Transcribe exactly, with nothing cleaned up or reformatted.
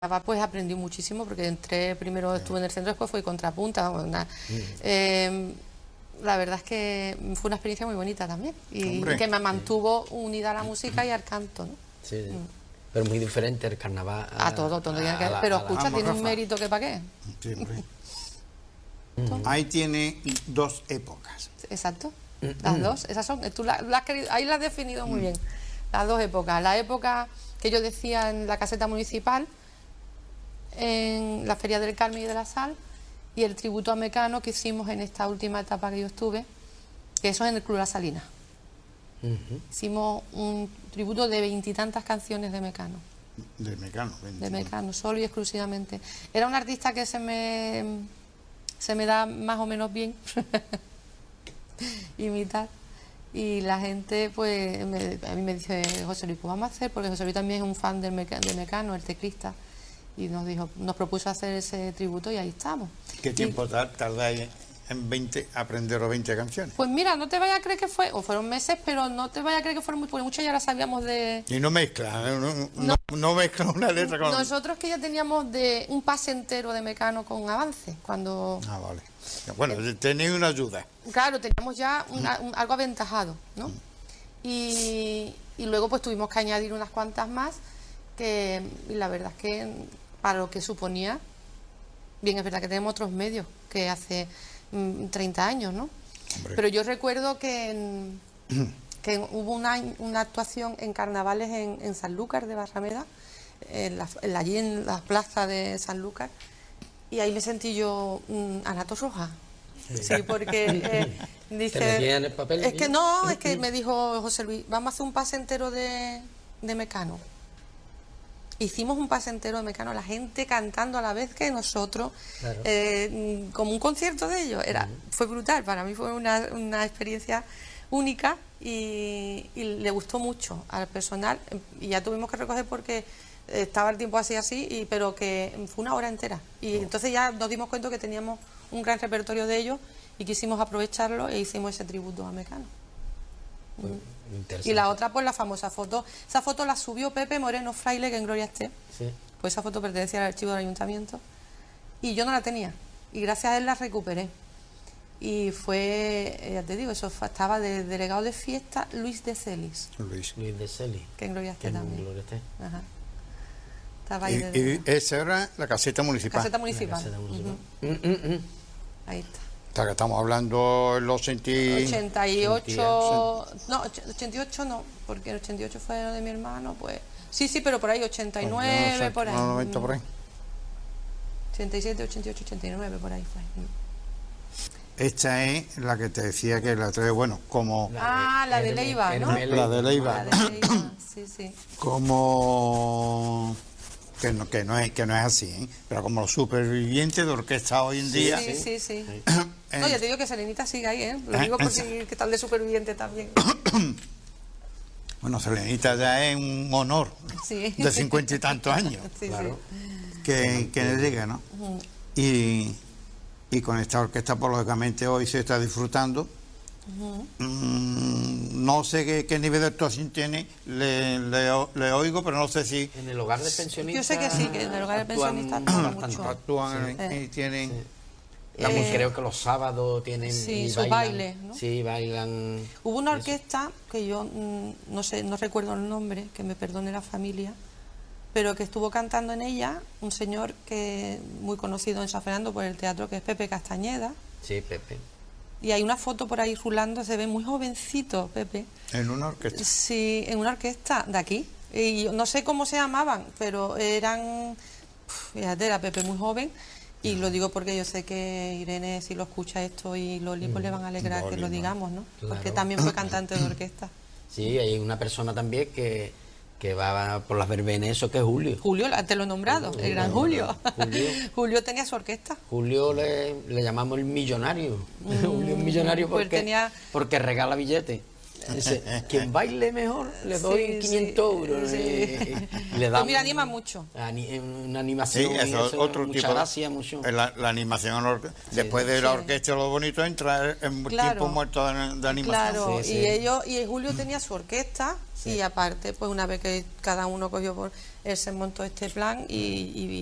Pues aprendí muchísimo porque entré, primero estuve en el centro, después fui contrapunta. Una, eh, la verdad es que fue una experiencia muy bonita también y Hombre, que me mantuvo sí. unida a la música y al canto, ¿no? Sí, sí. Mm. Pero muy diferente el carnaval a, a todo, todo a, a la, a pero la, escucha, vamos, tiene Rafa. un mérito que para qué. Sí, hombre. Ahí tiene dos épocas. Exacto, las dos, esas son, tú la, la has querido, ahí las has definido muy bien, las dos épocas. La época que yo decía en la caseta municipal, en la Feria del Carmen y de la Sal, y el tributo a Mecano que hicimos en esta última etapa que yo estuve, que eso es en el Club La Salina. Uh-huh. Hicimos un tributo de veintitantas canciones de Mecano. De Mecano, de Mecano, solo y exclusivamente. Era un artista que se me se me da más o menos bien imitar, y la gente pues me, a mí me dice: José Luis, pues vamos a hacer, porque José Luis también es un fan de, Meca, de Mecano, el teclista, y nos dijo, nos propuso hacer ese tributo y ahí estamos. ¿Qué tiempo y, tardáis en veinte aprender o veinte canciones? Pues mira, no te vayas a creer que fue, o fueron meses, pero no te vayas a creer que fueron muy, porque muchas ya las sabíamos de... Y no mezcla, no, no, no, no mezcla una letra con... Nosotros que ya teníamos de un pase entero de Mecano con avance, cuando... Ah, vale. Bueno, eh, tenéis una ayuda. Claro, teníamos ya una, un, algo aventajado, ¿no? Mm. Y, y luego pues tuvimos que añadir unas cuantas más, que y la verdad es que para lo que suponía, bien es verdad que tenemos otros medios que hace mmm, treinta años, ¿no? Hombre. Pero yo recuerdo que, en, que hubo una, una actuación en carnavales en, en Sanlúcar de Barrameda, en la, en, allí en la plaza de Sanlúcar, y ahí me sentí yo mmm, Ana Torroja. Sí, sí, porque eh, dice... el papel, es que no, es que me dijo José Luis, vamos a hacer un pase entero de, de Mecano. Hicimos un pase entero de Mecano, la gente cantando a la vez que nosotros, claro. eh, como un concierto de ellos. Era, uh-huh. Fue brutal, para mí fue una, una experiencia única y, y le gustó mucho al personal. Y ya tuvimos que recoger porque estaba el tiempo así, así, y, pero que fue una hora entera. Y uh-huh. entonces ya nos dimos cuenta que teníamos un gran repertorio de ellos y quisimos aprovecharlo e hicimos ese tributo a Mecano. Uh-huh. Y la otra, pues la famosa foto. Esa foto la subió Pepe Moreno Fraile, que en gloria esté. Sí. Pues esa foto pertenecía al archivo del ayuntamiento. Y yo no la tenía. Y gracias a él la recuperé. Y fue, ya te digo, eso fue, estaba de delegado de fiesta Luis de Celis. Luis. Luis de Celis. Que en gloria esté que también. En gloria esté. Ajá. Estaba ahí y, de y esa era la caseta municipal. Caseta municipal. Caseta municipal. Uh-huh. mm, mm, mm. Ahí está. O sea, que estamos hablando en los ochenta y ocho, no, ochenta y ocho no, porque el ochenta y ocho fue lo de mi hermano, pues sí, sí, pero por ahí ochenta y nueve, no, no sé, por ahí. noventa por ahí. ochenta y siete, ochenta y ocho, ochenta y nueve, por ahí fue. Esta es la que te decía que la trae, bueno, como... Ah, la de Leiva, ¿no? La de Leiva. La de Leiva, sí, sí. Como... Que no, que no es que no es así, ¿eh? Pero como los supervivientes de orquesta hoy en día. Sí, sí, sí. sí. No, ya te digo que Selenita sigue ahí, ¿eh? Lo digo porque que tal de superviviente también. Bueno, Selenita ya es un honor, sí. De cincuenta y tantos años, sí, claro, sí. que, que le diga, ¿no? Uh-huh. Y, y con esta orquesta, pues lógicamente hoy se está disfrutando. Uh-huh. mm, no sé qué, qué nivel de actuación tiene, le, le, le oigo, pero no sé si... En el hogar de pensionistas... Yo sé que sí, que en el hogar de pensionistas actúan mucho. Actúan sí. y tienen... Sí. Eh, creo que los sábados tienen... Sí, sus bailes, ¿no? Sí, bailan... Hubo una orquesta, eso. que yo mm, no sé, no recuerdo el nombre, que me perdone la familia, pero que estuvo cantando en ella un señor que muy conocido en San Fernando por el teatro, que es Pepe Castañeda. Sí, Pepe. Y hay una foto por ahí rulando, se ve muy jovencito, Pepe. ¿En una orquesta? Sí, en una orquesta de aquí. Y no sé cómo se llamaban, pero eran... Fíjate, era Pepe muy joven. Y lo digo porque yo sé que Irene, si lo escucha esto, y Loli, pues le van a alegrar Loli, que lo digamos, ¿no? Claro. Porque también fue cantante de orquesta. Sí, hay una persona también que... que va por las verbenas, eso que es Julio. Julio, te lo he nombrado, Julio, el gran Julio. Julio. Julio tenía su orquesta. Julio le, le llamamos el millonario. Mm, Julio es millonario porque, pues tenía... porque regala billetes. Dice, quien baile mejor le doy Sí, quinientos sí, euros. sí. eh, Le Pues damos mira, anima mucho. ani- una Sí, animación. y eso es otro muchas tipo. gracias, mucho. de- La, la animación, en la orque- después de la Sí. orquesta, lo bonito entra en Claro. tiempo muerto de, de animación. Claro, Sí, sí. y ellos, y Julio tenía su orquesta, Sí. y aparte, pues una vez que cada uno cogió por él, se montó este plan y,